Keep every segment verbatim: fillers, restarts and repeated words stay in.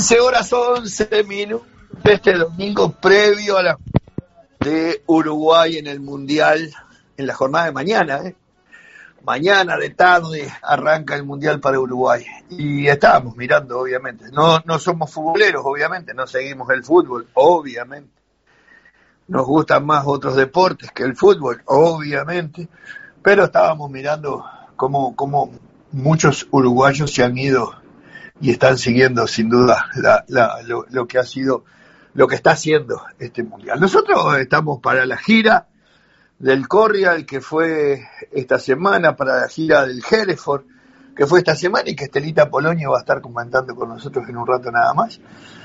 quince horas once minutos este domingo previo a la de Uruguay en el Mundial, en la jornada de mañana, ¿eh? Mañana de tarde arranca el Mundial para Uruguay y estábamos mirando, obviamente, no, no somos futboleros, obviamente, no seguimos el fútbol, obviamente, nos gustan más otros deportes que el fútbol, obviamente, pero estábamos mirando cómo, cómo muchos uruguayos se han ido y están siguiendo sin duda la, la, lo, lo que ha sido, lo que está haciendo este Mundial. Nosotros estamos para la gira del Corrial, que fue esta semana, para la gira del Hereford, que fue esta semana, y que Estelita Polonio va a estar comentando con nosotros en un rato nada más.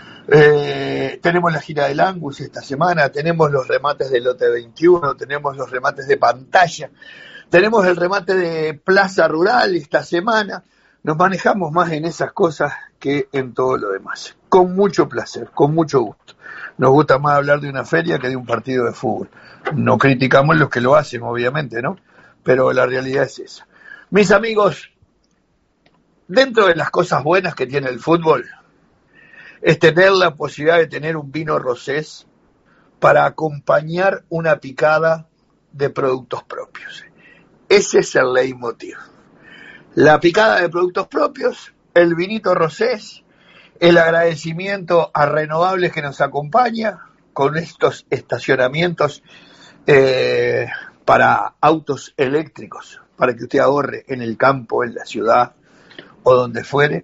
Eh, tenemos la gira del Angus esta semana, tenemos los remates del Lote veintiuno, tenemos los remates de pantalla, tenemos el remate de Plaza Rural esta semana. Nos manejamos más en esas cosas que en todo lo demás. Con mucho placer, con mucho gusto. Nos gusta más hablar de una feria que de un partido de fútbol. No criticamos los que lo hacen, obviamente, ¿no? Pero la realidad es esa. Mis amigos, dentro de las cosas buenas que tiene el fútbol, es tener la posibilidad de tener un vino rosés para acompañar una picada de productos propios. Ese es el leitmotiv. La picada de productos propios, el vinito rosés, el agradecimiento a Renovables que nos acompaña con estos estacionamientos eh, para autos eléctricos, para que usted ahorre en el campo, en la ciudad o donde fuere,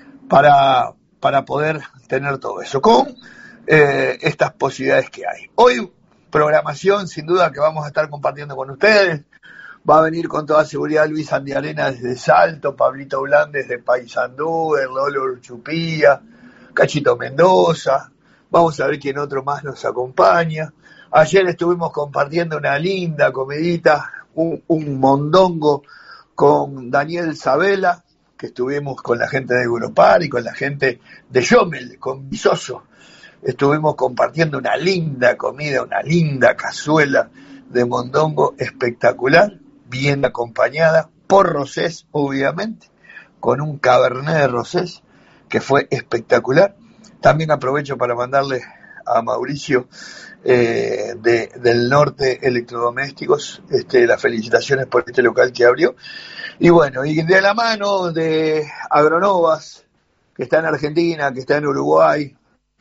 para, para poder tener todo eso, con eh, estas posibilidades que hay. Hoy, programación sin duda que vamos a estar compartiendo con ustedes. Va a venir con toda seguridad Luis Andiarena desde Salto, Pablito Blan desde Paysandú, el Lolo Chupía, Cachito Mendoza. Vamos a ver quién otro más nos acompaña. Ayer estuvimos compartiendo una linda comidita, un, un mondongo con Daniel Sabela, que estuvimos con la gente de Europar y con la gente de Yomel, con Visoso. Estuvimos compartiendo una linda comida, una linda cazuela de mondongo espectacular, bien acompañada por rosés, obviamente, con un cabernet de rosés que fue espectacular. También aprovecho para mandarle a Mauricio eh, de, del Norte Electrodomésticos este, las felicitaciones por este local que abrió. Y bueno, y de la mano de Agronovas, que está en Argentina, que está en Uruguay,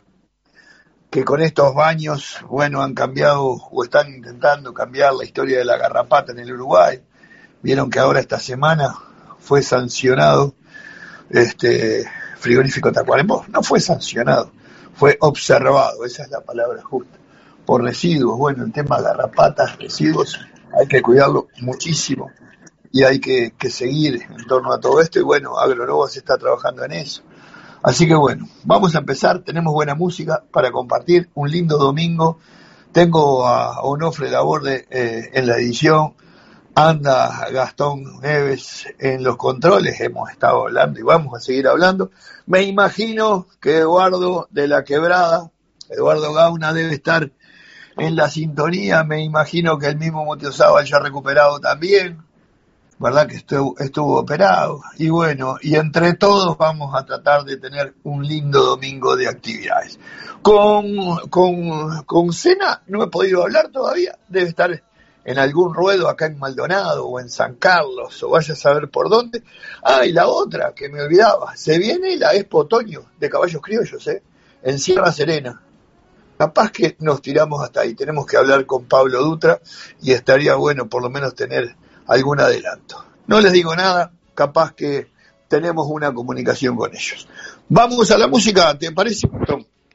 que con estos baños, bueno, han cambiado o están intentando cambiar la historia de la garrapata en el Uruguay. Vieron que ahora esta semana fue sancionado este frigorífico Tacuarembó. No fue sancionado, fue observado, esa es la palabra justa, por residuos. Bueno, el tema de garrapatas, residuos, hay que cuidarlo muchísimo y hay que, que seguir en torno a todo esto. Y bueno, Agronovas está trabajando en eso. Así que bueno, vamos a empezar, tenemos buena música para compartir, un lindo domingo. Tengo a Onofre Laborde eh, en la edición, anda Gastón Neves en los controles, hemos estado hablando y vamos a seguir hablando. Me imagino que Eduardo de la Quebrada, Eduardo Gauna debe estar en la sintonía, me imagino que el mismo Motiozábal ya ha recuperado también, ¿verdad? Que estuvo, estuvo operado. Y bueno, y entre todos vamos a tratar de tener un lindo domingo de actividades. Con, con, con Cena no he podido hablar todavía, debe estar en algún ruedo acá en Maldonado o en San Carlos, o vaya a saber por dónde. Ah, y la otra que me olvidaba, se viene la Expo Otoño de Caballos Criollos, ¿eh? En Sierra Serena. Capaz que nos tiramos hasta ahí, tenemos que hablar con Pablo Dutra y estaría bueno por lo menos tener algún adelanto. No les digo nada, capaz que tenemos una comunicación con ellos. Vamos a la música, ¿te parece?